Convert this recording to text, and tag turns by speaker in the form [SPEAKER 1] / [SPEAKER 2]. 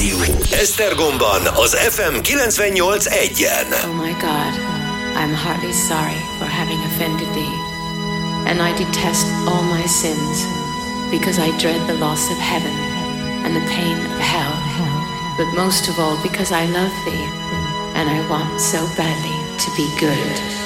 [SPEAKER 1] Rádió. Esztergomban az FM 98.1-en.
[SPEAKER 2] Oh my God, I'm heartily sorry for having offended thee, and I detest all my sins, because I dread the loss of heaven and the pain of hell, but most of all because I love thee, and I want so badly to be good.